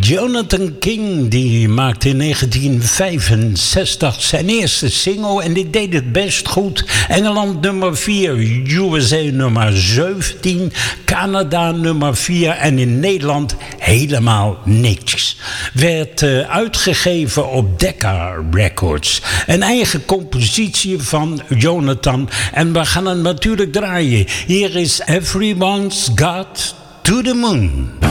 Jonathan King die maakte in 1965 zijn eerste single en die deed het best goed. Engeland nummer 4, USA nummer 17, Canada nummer 4 en in Nederland helemaal niks. Werd uitgegeven op Decca Records. Een eigen compositie van Jonathan en we gaan hem natuurlijk draaien. Hier is Everyone's Got to the Moon.